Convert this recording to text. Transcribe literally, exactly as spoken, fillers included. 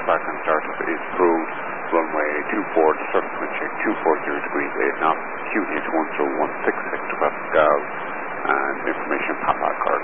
clock and startup is approved. Runway two four, the surface wind check two forty degrees eight knots, Q H one zero one six six to Pascal, and information Papa card.